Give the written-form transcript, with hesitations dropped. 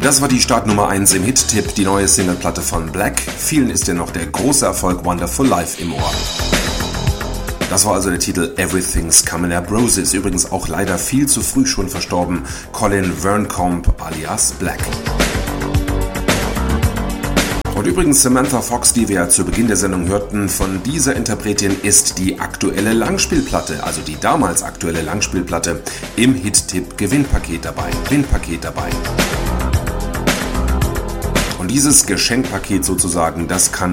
Das war die Startnummer 1 im Hit-Tipp, die neue Singleplatte von Black. Vielen ist ja noch der große Erfolg Wonderful Life im Ohr. Das war also der Titel Everything's Coming Up Roses, übrigens auch leider viel zu früh schon verstorben, Colin Verncombe alias Black. Und übrigens Samantha Fox, die wir ja zu Beginn der Sendung hörten, von dieser Interpretin ist die aktuelle Langspielplatte, also die damals aktuelle Langspielplatte, im Hit-Tipp Gewinnpaket dabei. Und dieses Geschenkpaket sozusagen, das kann